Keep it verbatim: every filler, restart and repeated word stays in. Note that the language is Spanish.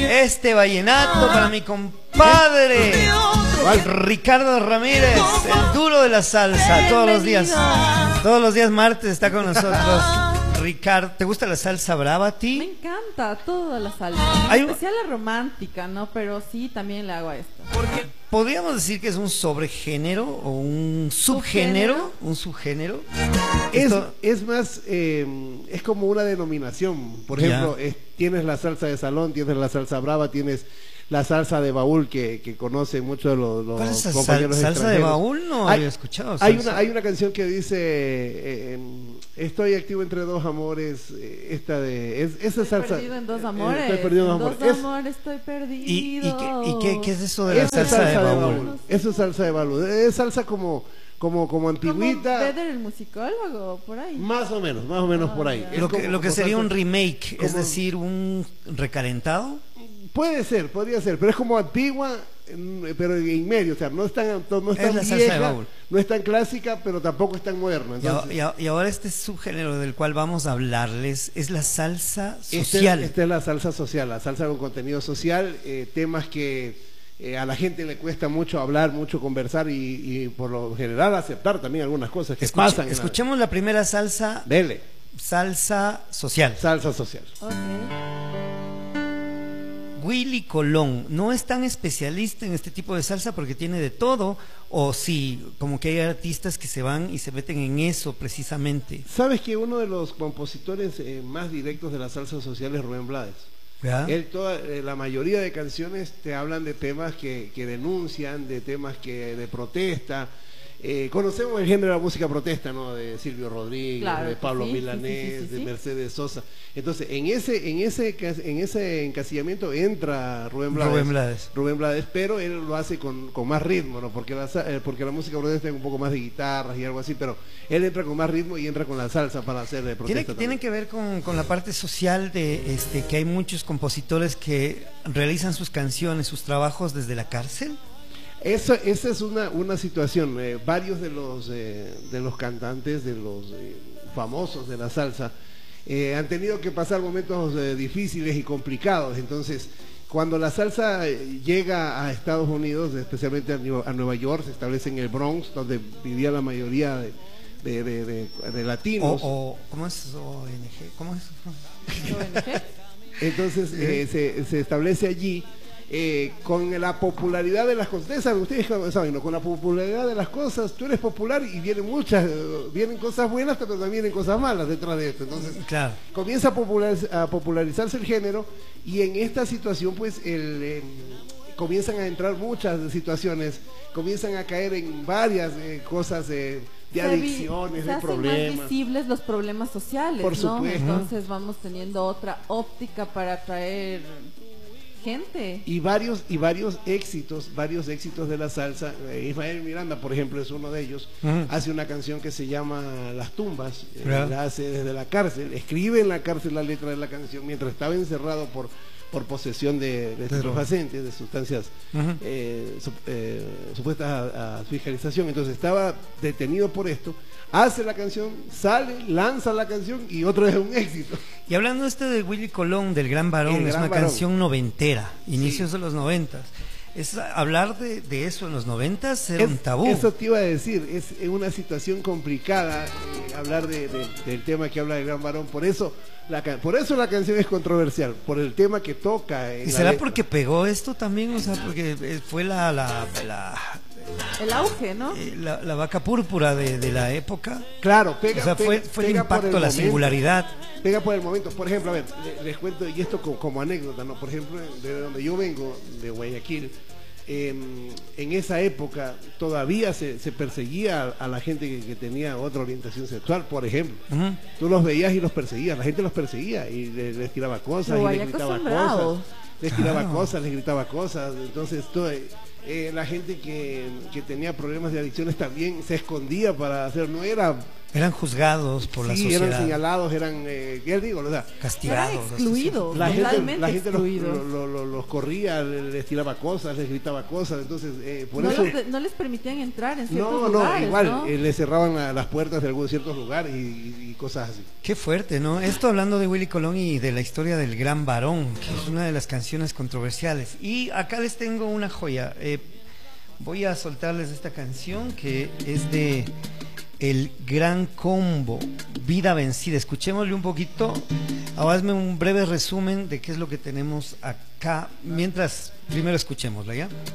Este vallenato para mi compadre Ricardo Ramírez, el duro de la salsa. Todos los días, todos los días martes está con nosotros. Ricardo, ¿te gusta la salsa brava a ti? Me encanta toda la salsa, en especial la romántica, ¿no? Pero sí, también le hago a esta. Porque podríamos decir que es un sobregénero o un subgénero, ¿Subgénero? un subgénero. Es, es más, eh, es como una denominación. Por ejemplo, es, tienes la salsa de salón, tienes la salsa brava, tienes la salsa de baúl que, que conocen muchos de los, los ¿Cuál es esa compañeros sal, salsa de extranjeros. baúl? No hay, había escuchado. Hay una, hay una canción que dice eh, estoy activo entre dos amores. Eh, esta de es, esa estoy salsa. Perdido en dos amores. Eh, estoy perdido en dos amores. amores. Dos amores estoy perdido. ¿Y, y, qué, y qué, qué es eso de la Esa salsa, salsa de baúl? de baúl? Eso es salsa de baúl. Es salsa como como como antigüita. ¿Como Vedder el musicólogo por ahí? Más o menos, más o menos oh, por ahí. Lo que, como, lo que como sería salsa, un remake, como, es decir, un recalentado. Puede ser, podría ser, pero es como antigua, pero en medio, o sea, no es tan, no es tan Es la salsa vieja, de baúl. no es tan clásica, pero tampoco es tan moderna. Entonces, y, a, y ahora este subgénero del cual vamos a hablarles es la salsa social. Esta, esta es la salsa social, la salsa con contenido social, eh, temas que eh, a la gente le cuesta mucho hablar, mucho conversar y, y por lo general aceptar también algunas cosas que Escuche, pasan. Escuchemos la... la primera salsa. Dele. Salsa social. Salsa social. Okay. Willy Colón no es tan especialista en este tipo de salsa porque tiene de todo, o sí, como que hay artistas que se van y se meten en eso precisamente. ¿Sabes que uno de los compositores eh, más directos de la salsa social es Rubén Blades? ¿Ya? Él toda, eh, la mayoría de canciones te hablan de temas que, que denuncian, de temas que de protesta. Eh, conocemos el género de la música protesta, ¿no? De Silvio Rodríguez, claro, de Pablo sí, Milanés, sí, sí, sí, sí. de Mercedes Sosa. Entonces, en ese, en ese, en ese encasillamiento entra Rubén Blades. Rubén Blades. Rubén Blades, pero él lo hace con, con más ritmo, ¿no? Porque la, eh, porque la música protesta tiene un poco más de guitarras y algo así, pero él entra con más ritmo y entra con la salsa para hacer de protesta. Tiene, tiene que ver con, con la parte social de este que hay muchos compositores que realizan sus canciones, sus trabajos desde la cárcel. Eso, esa es una, una situación. Eh, varios de los, eh, de los cantantes, de los eh, famosos de la salsa, eh, han tenido que pasar momentos eh, difíciles y complicados. Entonces, cuando la salsa llega a Estados Unidos, especialmente a, a Nueva York, se establece en el Bronx, donde vivía la mayoría de, de, de, de, de latinos. O, o, ¿Cómo es O N G? ¿Cómo es? ¿O N G? Entonces, eh, se, se establece allí. Eh, con la popularidad de las cosas, ustedes saben, ustedes saben, ¿no? Con la popularidad de las cosas, tú eres popular y vienen muchas, vienen cosas buenas, pero también vienen cosas malas detrás de esto. Entonces, claro, comienza a, popular, a popularizarse el género y en esta situación, pues, el, eh, comienzan a entrar muchas situaciones, comienzan a caer en varias eh, cosas eh, de se adicciones, se de hacen problemas. más visibles los problemas sociales, Por ¿no? supuesto. Entonces vamos teniendo otra óptica para atraer gente. Y varios y varios éxitos, varios éxitos de la salsa. eh, Ismael Miranda, por ejemplo, es uno de ellos. Uh-huh. Hace una canción que se llama Las Tumbas, eh, yeah. la hace desde la cárcel, escribe en la cárcel la letra de la canción mientras estaba encerrado por por posesión de, de estupefacientes, de sustancias uh-huh. eh, su, eh, supuestas a, a fiscalización. Entonces estaba detenido por esto, hace la canción, sale, lanza la canción y otra vez un éxito. Y hablando este de Willy Colón, del Gran Varón, el es Gran una Varón. Canción noventera, inicios sí. de los noventas. Es hablar de, de eso en los noventas era es, un tabú. Eso te iba a decir, es una situación complicada eh, hablar de, de, del tema que habla el Gran Varón. Por eso la, por eso la canción es controversial, por el tema que toca. ¿Y será letra. porque pegó esto también? O sea, porque fue la... la, la el auge, ¿no? La, la vaca púrpura de, de la época. Claro, pega. O sea, fue, pega, fue el pega impacto, el la momento, singularidad. Pega por el momento. Por ejemplo, a ver, les, les cuento, y esto como, como anécdota, ¿no? Por ejemplo, de donde yo vengo, de Guayaquil, eh, en esa época todavía se, se perseguía a, a la gente que, que tenía otra orientación sexual, por ejemplo. Uh-huh. Tú los veías y los perseguías, la gente los perseguía y les, les tiraba cosas, y les gritaba cosas, les tiraba claro. cosas, les gritaba cosas. Entonces, todo... Eh, la gente que, que tenía problemas de adicciones también se escondía para hacer, no era... Eran juzgados por sí, la sociedad. eran señalados, eran, eh, ¿qué digo? O sea, castigados. Eran excluidos, la totalmente gente, la gente excluidos. Los, los, los, los corría, les tiraba cosas, les gritaba cosas, entonces... Eh, por no, eso, los, no les permitían entrar en ciertos no, lugares, no, igual, ¿no? Eh, les cerraban la, las puertas de algunos ciertos lugares y, y y cosas así. Qué fuerte, ¿no? Esto hablando de Willy Colón y de la historia del Gran Varón, que es una de las canciones controversiales. Y acá les tengo una joya. Eh, voy a soltarles esta canción que es de El Gran Combo, Vida Vencida. Escuchémosle un poquito. Ahora hazme un breve resumen de qué es lo que tenemos acá. Mientras, primero escuchémosla, ¿ya?